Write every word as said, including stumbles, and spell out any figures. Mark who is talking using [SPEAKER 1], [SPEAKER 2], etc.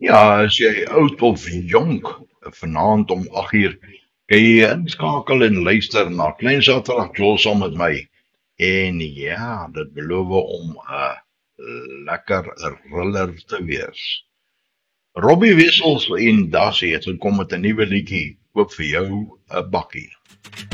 [SPEAKER 1] Ja, as jy oud of jonk, vanaand om agt uur, kan jy inskakel en luister na Klein Saterdag Jol saam met my. En ja, dit beloof om 'n uh, lekker riller te wees. Robbie Wessels en Dassie het gekom met 'n nuwe liedjie, koop vir jou 'n bakkie.